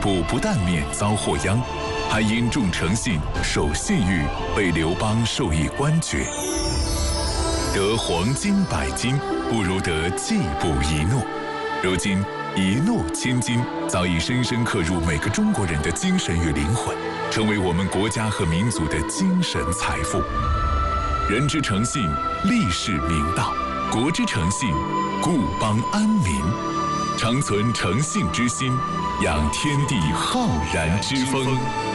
部不但免遭祸殃，还因重诚信、守信誉，被刘邦授以官爵。得黄金100斤，不如得季布一诺。如今，一诺千金早已深深刻入每个中国人的精神与灵魂，成为我们国家和民族的精神财富。人之诚信，立世明道；国之诚信，固邦安民。常存诚信之心，养天地浩然之风。